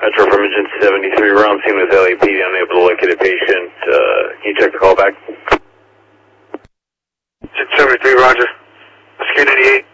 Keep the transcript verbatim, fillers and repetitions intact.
Metro from Agency seventy-three, we're on scene with L A P D, unable to locate a patient. Uh, can you check the call back? seventy-three, roger. Security eighty-eight.